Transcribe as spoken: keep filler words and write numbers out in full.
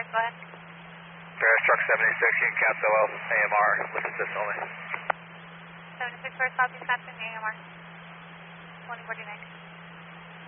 Go ahead. Ferris Truck seventy-six, you can caps O L, A M R, with assist only. seventy-six First Southeast Captain, A M R. twenty forty-nine.